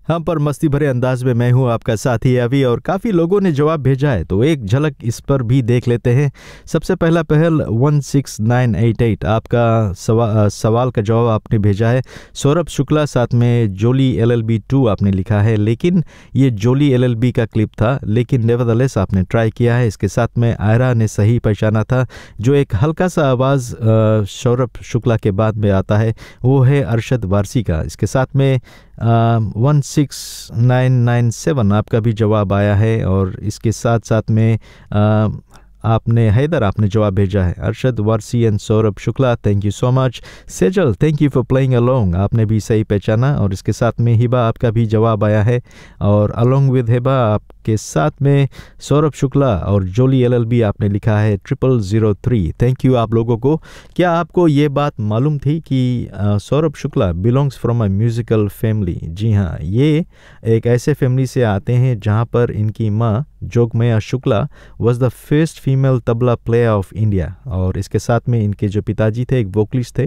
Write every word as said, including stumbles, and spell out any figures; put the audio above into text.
हम पर मस्ती भरे अंदाज में मैं हूं आपका साथी अभी, और काफ़ी लोगों ने जवाब भेजा है तो एक झलक इस पर भी देख लेते हैं। सबसे पहला पहल one six nine eight eight, आपका सवा, सवाल का जवाब आपने भेजा है सौरभ शुक्ला, साथ में जोली एल एल बी टू आपने लिखा है, लेकिन ये जोली एल एल बी का क्लिप था, लेकिन नेवरदलेस आपने ट्राई किया है। इसके साथ में आयरा ने सही पहचाना था, जो एक हल्का सा आवाज़ सौरभ शुक्ला के बाद में आता है वो है अरशद वारसी का। इसके साथ में one six nine nine seven आपका भी जवाब आया है, और इसके साथ साथ में आ, आपने हैदर आपने जवाब भेजा है। Arshad Warsi and Saurabh Shukla, thank you so much. Sejal, thank you for playing along, आपने भी सही पहचाना। और इसके साथ में हिबा आपका भी जवाब आया है, और अलोंग विद हिबा आपके साथ में सौरभ शुक्ला और जोली एल एल बी आपने लिखा है triple zero three. Thank you आप लोगों को। क्या आपको ये बात मालूम थी कि Saurabh Shukla belongs from a musical family? जी हाँ, ये एक ऐसे फैमिली से आते हैं जहाँ पर इनकी माँ जोगमया Shukla was the first female tabla player of India, और इसके साथ में इनके जो पिताजी थे एक वोकलिस्ट थे,